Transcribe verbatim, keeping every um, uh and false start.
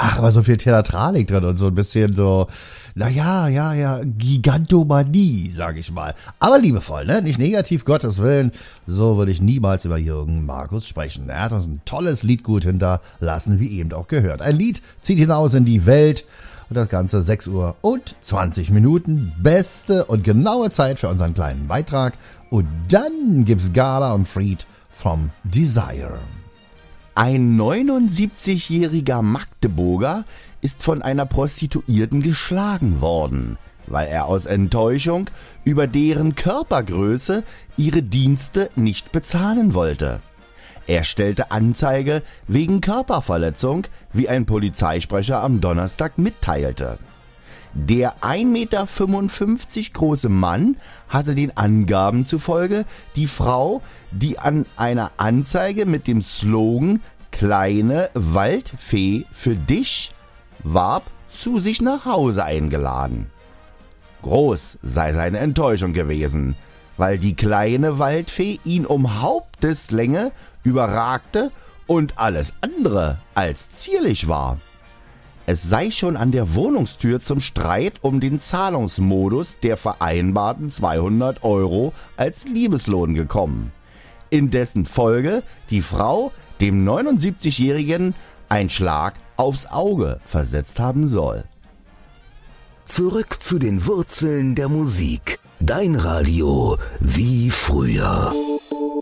Ach, aber so viel Theatralik drin und so ein bisschen so, na ja, ja, ja, Gigantomanie, sag ich mal. Aber liebevoll, ne? Nicht negativ, Gottes Willen. So würde ich niemals über Jürgen Markus sprechen. Er hat uns ein tolles Liedgut hinterlassen, wie eben auch gehört. Ein Lied zieht hinaus in die Welt und das Ganze sechs Uhr und zwanzig Minuten. Beste und genaue Zeit für unseren kleinen Beitrag. Und dann gibt's Gala und Fried from Desire. Ein neunundsiebzigjähriger Magdeburger ist von einer Prostituierten geschlagen worden, weil er aus Enttäuschung über deren Körpergröße ihre Dienste nicht bezahlen wollte. Er stellte Anzeige wegen Körperverletzung, wie ein Polizeisprecher am Donnerstag mitteilte. Der ein Meter fünfundfünfzig große Mann hatte den Angaben zufolge die Frau, die an einer Anzeige mit dem Slogan »Kleine Waldfee für dich« warb, zu sich nach Hause eingeladen. Groß sei seine Enttäuschung gewesen, weil die kleine Waldfee ihn um Haupteslänge überragte und alles andere als zierlich war. Es sei schon an der Wohnungstür zum Streit um den Zahlungsmodus der vereinbarten zweihundert Euro als Liebeslohn gekommen, in dessen Folge die Frau dem neunundsiebzigjährigen ein Schlag aufs Auge versetzt haben soll. Zurück zu den Wurzeln der Musik. Dein Radio wie früher.